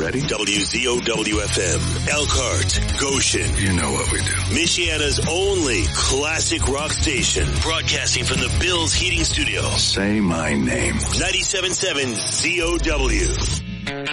Ready? WZOW-FM, Elkhart, Goshen. You know what we do. Michiana's only classic rock station, broadcasting from the Bills Heating Studio. Say my name. 97.7 ZOW.